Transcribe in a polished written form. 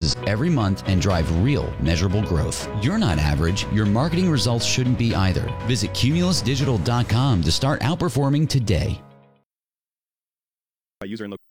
customers every month and drive real, measurable growth. You're not average. Your marketing results shouldn't be either. Visit cumulusdigital.com to start outperforming today. User and